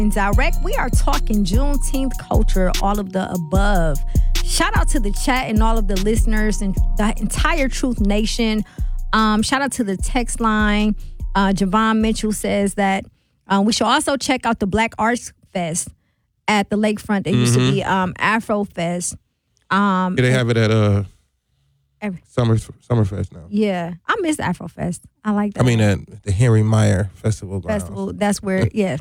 Direct, we are talking Juneteenth culture, all of the above. Shout out to the chat and all of the listeners and the entire Truth Nation. Shout out to the text line. Javon Mitchell says that we should also check out the Black Arts Fest at the lakefront. It used to be Afro Fest. They have it at Summerfest now. Yeah, I miss Afro Fest. I like that. I mean, at the Henry Meyer Festival. That's where, yeah.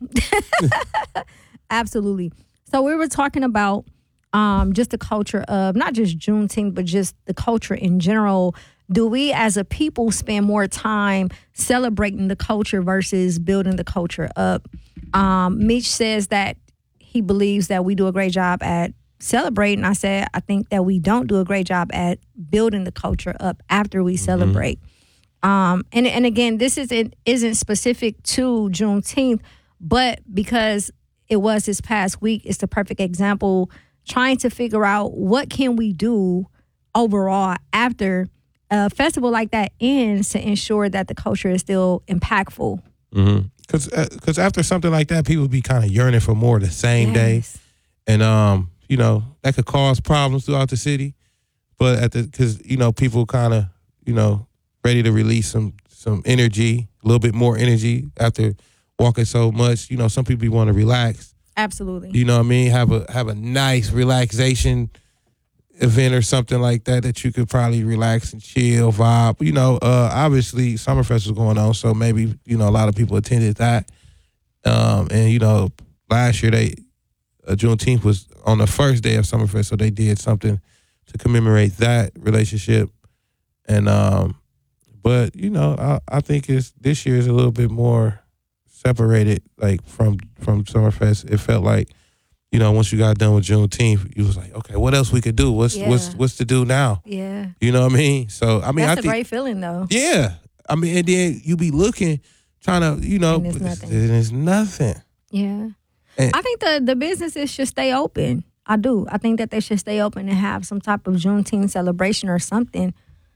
Absolutely. So we were talking about just the culture of not just Juneteenth, but just the culture in general. Do we as a people spend more time celebrating the culture versus building the culture up? Mitch says that he believes that we do a great job at celebrating. I said, I think that we don't do a great job at building the culture up after we celebrate. And again, this isn't specific to Juneteenth, but because it was this past week, it's the perfect example trying to figure out what can we do overall after a festival like that ends to ensure that the culture is still impactful. Because after something like that, people be kind of yearning for more the same day. And, that could cause problems throughout the city. But because people kind of, ready to release some energy, a little bit more energy after walking so much. Some people want to relax. Absolutely. You know what I mean? Have a nice relaxation event or something like that you could probably relax and chill, vibe. Obviously Summerfest was going on, so maybe, a lot of people attended that. And, last year Juneteenth was on the first day of Summerfest, so they did something to commemorate that relationship. And, but, I think this year is a little bit more separated, like from Summerfest. It felt like, once you got done with Juneteenth, you was like, okay, what else we could do? What's to do now? Yeah. You know what I mean? So, I think a great feeling, though. Yeah. I mean, and then you be looking, trying to, and it's nothing. There's nothing. Yeah. And I think the businesses should stay open. I do. I think that they should stay open and have some type of Juneteenth celebration or something,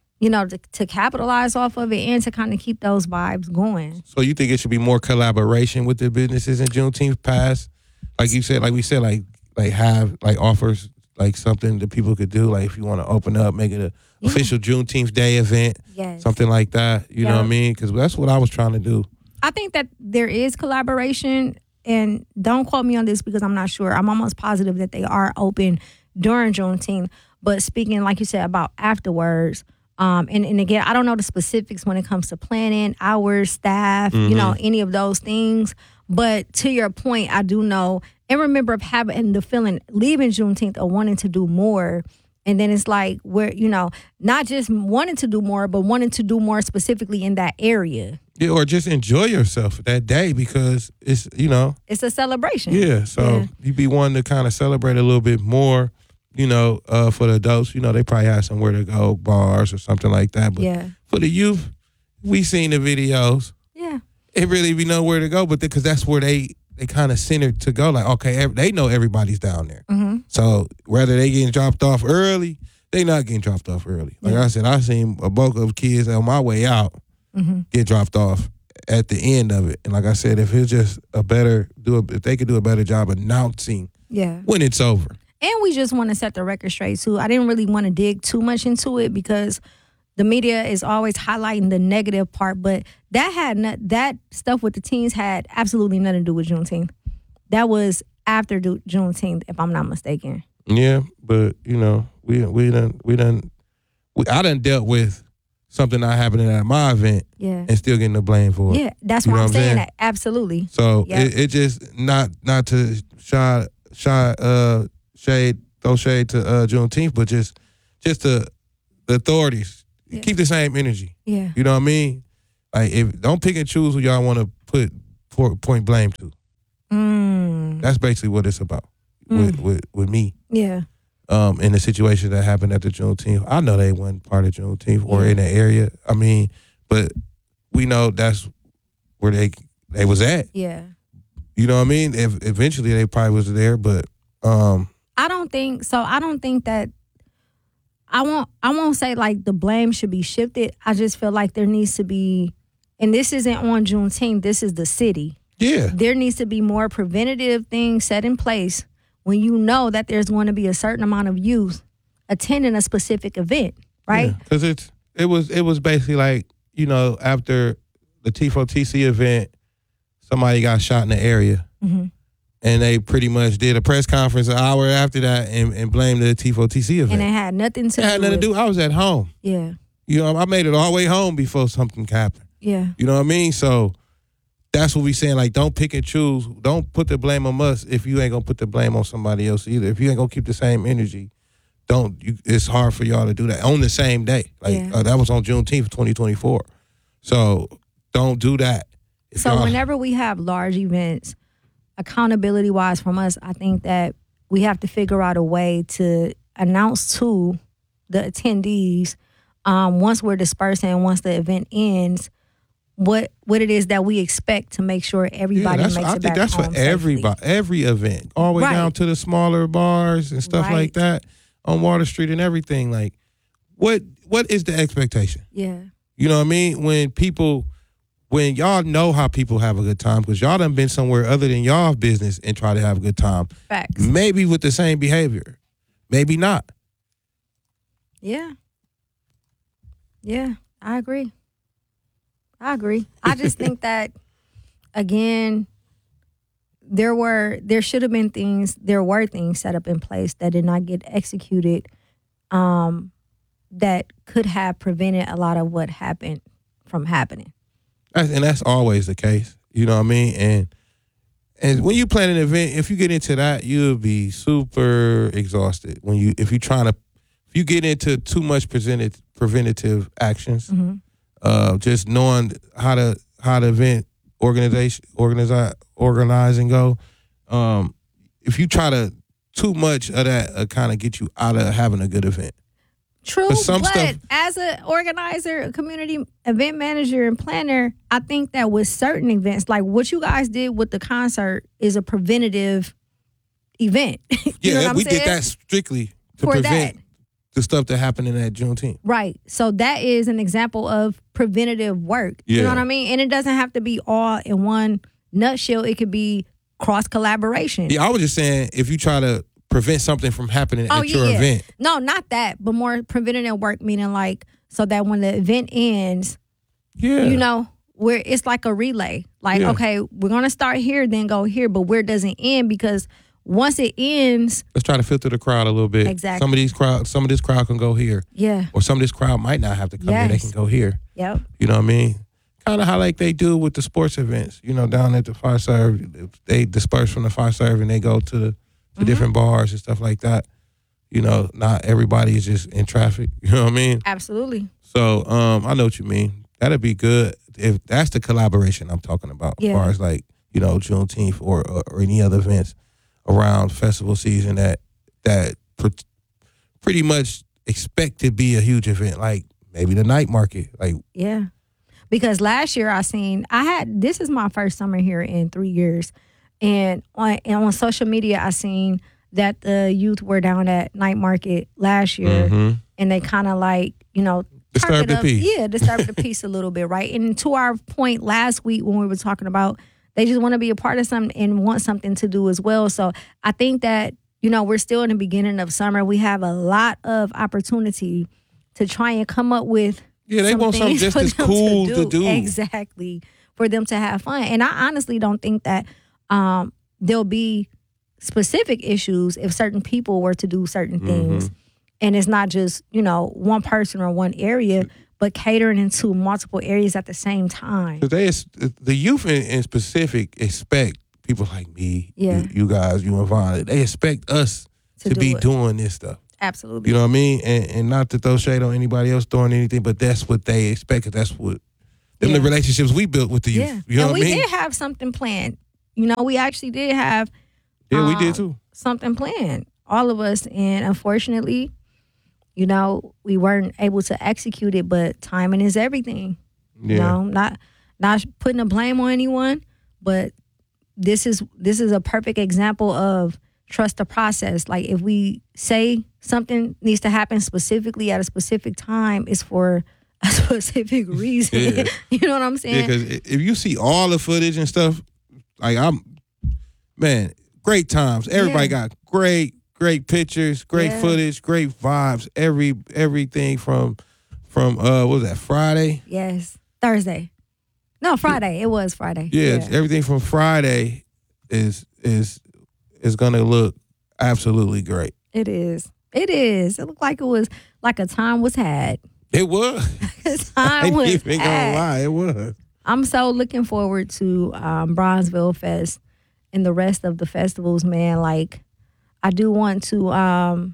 to capitalize off of it and to kind of keep those vibes going. So you think it should be more collaboration with the businesses in Juneteenth past? Like you said, like we said, like have like offers, like something that people could do. Like if you want to open up, make it an official Juneteenth Day event, something like that. You know what I mean? Because that's what I was trying to do. I think that there is collaboration, and don't quote me on this because I'm not sure. I'm almost positive that they are open during Juneteenth. But speaking, like you said, about afterwards, and again, I don't know the specifics when it comes to planning, hours, staff, any of those things. But to your point, I do know and remember of having the feeling leaving Juneteenth or wanting to do more. And then it's like we're, not just wanting to do more, but wanting to do more specifically in that area. Yeah, or just enjoy yourself that day because it's, it's a celebration. Yeah, so you be wanting to kind of celebrate a little bit more, for the adults. They probably have somewhere to go, bars or something like that. But for the youth, we seen the videos. Yeah. It really be nowhere to go, but because that's where they kind of centered to go. Like, okay, they know everybody's down there. So whether they getting dropped off early, they not getting dropped off early. Like I said, I seen a bulk of kids on my way out get dropped off at the end of it. And like I said, if it's just if they could do a better job announcing when it's over. And we just want to set the record straight too. I didn't really want to dig too much into it because the media is always highlighting the negative part, but that stuff with the teens had absolutely nothing to do with Juneteenth. That was after Juneteenth, if I'm not mistaken. Yeah, but I done dealt with something not happening at my event, and still getting the blame for it. Yeah, that's why I'm saying that. Absolutely. So it just not to throw shade to Juneteenth, but just the authorities. Keep the same energy. Yeah. You know what I mean? Like, don't pick and choose who y'all want to point blame to. That's basically what it's about with me. Yeah. In the situation that happened at the Juneteenth. I know they wasn't part of Juneteenth or in the area. I mean, but we know that's where they was at. Yeah. You know what I mean? Eventually they probably was there, but I don't think so. I don't think that I won't say like the blame should be shifted. I just feel like there needs to be, and this isn't on Juneteenth, this is the city. Yeah. There needs to be more preventative things set in place when you know that there's going to be a certain amount of youth attending a specific event, right? Because it was basically like, after the T4TC event, somebody got shot in the area. Mm-hmm. And they pretty much did a press conference an hour after that and blamed the T4TC event. And it had nothing to do. I was at home. Yeah. I made it all the way home before something happened. Yeah. You know what I mean? So that's what we saying. Like, don't pick and choose. Don't put the blame on us if you ain't gonna put the blame on somebody else either. If you ain't gonna keep the same energy, it's hard for y'all to do that on the same day. Like that was on Juneteenth, 2024. So don't do that. So whenever we have large events, accountability wise from us, I think that we have to figure out a way to announce to the attendees once we're dispersing, once the event ends, what it is that we expect to make sure everybody makes it back home. I think that's for everybody, every event, all the way down to the smaller bars and stuff like that on Water Street and everything. Like, what is the expectation? Yeah. You know what I mean? When y'all know how people have a good time, because y'all done been somewhere other than y'all business and try to have a good time. Facts. Maybe with the same behavior. Maybe not. Yeah. Yeah, I agree. I just think that, again, there were things set up in place that did not get executed that could have prevented a lot of what happened from happening. And that's always the case. You know what I mean? And when you plan an event, if you get into that, you'll be super exhausted. If you get into too much preventative actions, just knowing how the event organize and go. If you try to too much of that, kind of get you out of having a good event. True, but as an organizer, a community event manager, and planner, I think that with certain events, like what you guys did with the concert, is a preventative event. You know what I'm saying? Did that strictly to prevent the stuff that happened in that Juneteenth. Right. So that is an example of preventative work. You know what I mean? And it doesn't have to be all in one nutshell. It could be cross collaboration. Yeah, I was just saying, if you try to prevent something from happening at your event. No, not that, but more preventative work, meaning like so that when the event ends, where it's like a relay. Like, okay, we're gonna start here, then go here, but where does it end? Because once it ends, let's try to filter the crowd a little bit. Exactly. Some of this crowd can go here. Yeah. Or some of this crowd might not have to come here. They can go here. Yep. You know what I mean? Kind of how like they do with the sports events. Down at the fire serve, they disperse from the fire serve and they go to the different bars and stuff like that. Not everybody is just in traffic. You know what I mean? Absolutely. So I know what you mean. That'd be good if that's the collaboration I'm talking about. As far as like, Juneteenth or any other events around festival season that pretty much expect to be a huge event, like maybe the night market. Like, yeah. Because last year this is my first summer here in 3 years. And on social media, I seen that the youth were down at night market last year, and they kind of like, disturbed the peace. Yeah, disturbed the peace a little bit, right? And to our point last week when we were talking about they just want to be a part of something and want something to do as well. So I think that, we're still in the beginning of summer. We have a lot of opportunity to try and come up with they want something just as cool to do. Exactly. For them to have fun. And I honestly don't think that there'll be specific issues if certain people were to do certain things. And it's not just, one person or one area, but catering into multiple areas at the same time. The youth in specific expect people like me, you guys, you and Vaughn, they expect us to be doing this stuff. Absolutely. You know what I mean? And not to throw shade on anybody else doing anything, but that's what they expect. That's what the relationships we built with the youth. Yeah. You know what I mean? We did have something planned. We actually did have we did too. Something planned. All of us. And unfortunately, we weren't able to execute it, but timing is everything. Yeah. Not putting the blame on anyone, but this is a perfect example of trust the process. Like if we say something needs to happen specifically at a specific time, it's for a specific reason. You know what I'm saying? Yeah, because if you see all the footage and stuff, man, great times. Everybody got great pictures, great footage, great vibes. Everything from what was that, Friday? Yes. Thursday. No, Friday. It was Friday. Yeah, everything from Friday is gonna look absolutely great. It is. It looked like it was like a time was had. It was. I ain't even gonna lie, it was. I'm so looking forward to Bronzeville Fest and the rest of the festivals, man. Like, I do want to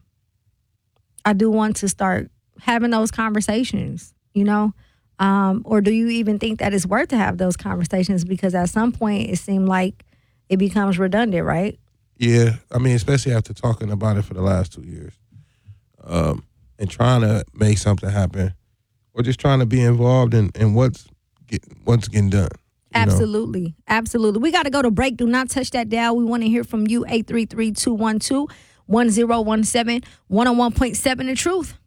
start having those conversations, you know? Or do you even think that it's worth to have those conversations? Because at some point it seemed like it becomes redundant, right? Yeah. I mean, especially after talking about it for the last 2 years. And trying to make something happen, or just trying to be involved in what's getting done. Absolutely. Absolutely. We got to go to break. Do not touch that dial. We want to hear from you. 833-212-1017, 101.7 The Truth.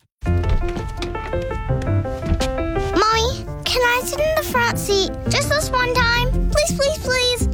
Mommy, can I sit in the front seat just this one time? Please, please, please.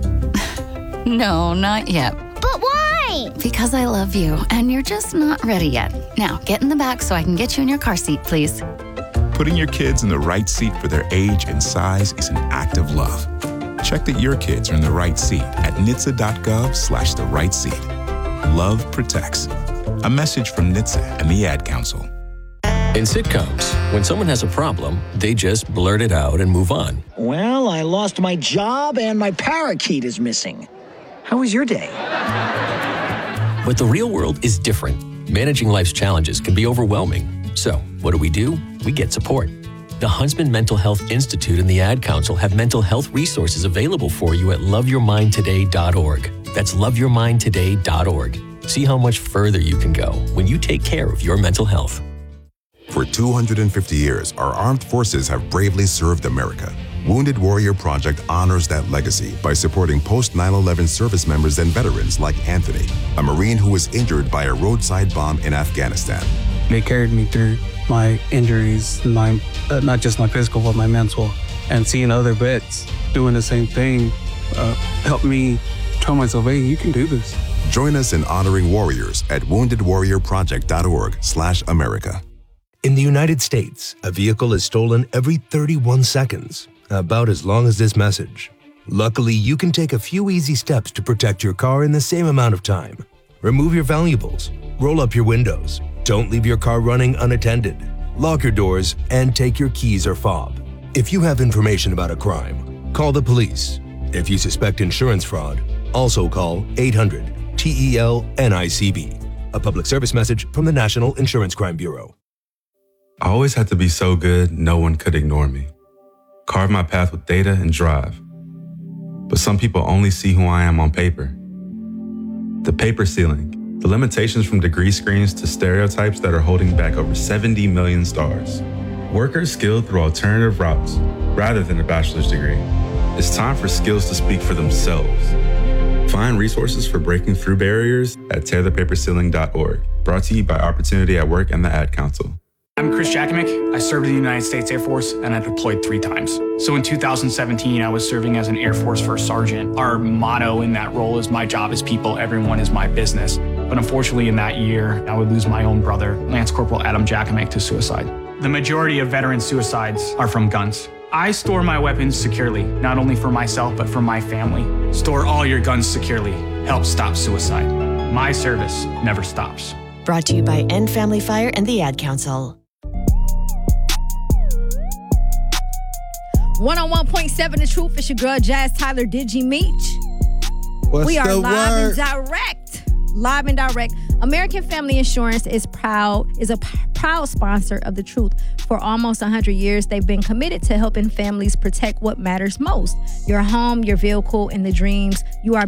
No, not yet. But why? Because I love you, and you're just not ready yet. Now, get in the back so I can get you in your car seat, please. Putting your kids in the right seat for their age and size is an act of love. Check that your kids are in the right seat at NHTSA.gov/the right seat. Love protects. A message from NHTSA and the Ad Council. In sitcoms, when someone has a problem, they just blurt it out and move on. Well, I lost my job and my parakeet is missing. How was your day? But the real world is different. Managing life's challenges can be overwhelming. So, what do? We get support. The Huntsman Mental Health Institute and the Ad Council have mental health resources available for you at loveyourmindtoday.org. That's loveyourmindtoday.org. See how much further you can go when you take care of your mental health. For 250 years, our armed forces have bravely served America. Wounded Warrior Project honors that legacy by supporting post-9/11 service members and veterans like Anthony, a Marine who was injured by a roadside bomb in Afghanistan. They carried me through my injuries, not just my physical, but my mental. And seeing other vets doing the same thing helped me tell myself, hey, you can do this. Join us in honoring warriors at woundedwarriorproject.org/America. In the United States, a vehicle is stolen every 31 seconds, about as long as this message. Luckily, you can take a few easy steps to protect your car in the same amount of time. Remove your valuables, roll up your windows, don't leave your car running unattended, lock your doors, and take your keys or fob. If you have information about a crime, call the police. If you suspect insurance fraud, also call 800-TEL-NICB. A public service message from the National Insurance Crime Bureau. I always had to be so good, no one could ignore me. Carve my path with data and drive. But some people only see who I am on paper. The paper ceiling, the limitations from degree screens to stereotypes that are holding back over 70 million stars. Workers skilled through alternative routes, rather than a bachelor's degree. It's time for skills to speak for themselves. Find resources for breaking through barriers at tearthepaperceiling.org. Brought to you by Opportunity at Work and the Ad Council. I'm Chris Jakimick. I served in the United States Air Force and I deployed 3 times. So in 2017, I was serving as an Air Force First Sergeant. Our motto in that role is my job is people, everyone is my business. But unfortunately in that year, I would lose my own brother, Lance Corporal Adam Jakimick, to suicide. The majority of veteran suicides are from guns. I store my weapons securely, not only for myself, but for my family. Store all your guns securely. Help stop suicide. My service never stops. Brought to you by End Family Fire and the Ad Council. 101.7 The Truth. It's your girl, Jazz Tyler Digi Meech. We are live and direct. American Family Insurance is a proud sponsor of The Truth. For almost 100 years, they've been committed to helping families protect what matters most. Your home, your vehicle, and the dreams you are